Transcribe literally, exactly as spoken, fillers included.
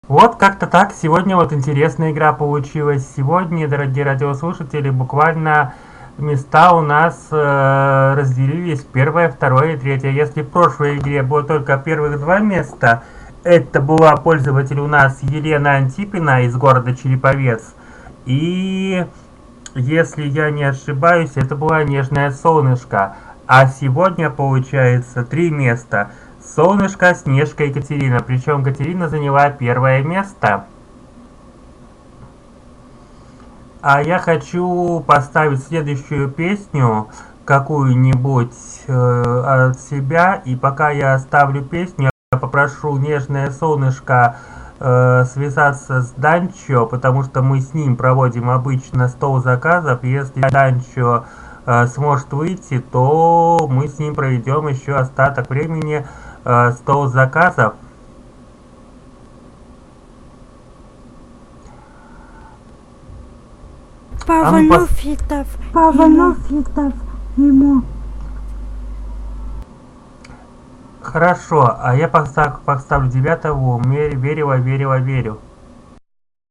Вот как-то так. Сегодня вот интересная игра получилась. Сегодня, дорогие радиослушатели, буквально места у нас э, разделились первое, второе и третье. Если в прошлой игре было только первых два места, это была пользователь у нас Елена Антипина из города Череповец. И, если я не ошибаюсь, это была Нежное Солнышко. А сегодня получается три места. Солнышко, Снежка и Катерина. Причем Катерина заняла первое место. А я хочу поставить следующую песню, какую-нибудь э, от себя. И пока я ставлю песню, я попрошу Нежное Солнышко э, связаться с Данчо, потому что мы с ним проводим обычно стол заказов. Если Данчо э, сможет выйти, то мы с ним проведем еще остаток времени э, стол заказов. А Павел ну пос... Нуфритов. Павел Ему. Нуфритов ему. Хорошо, а я поставлю, поставлю девятого, верила, верила, верю.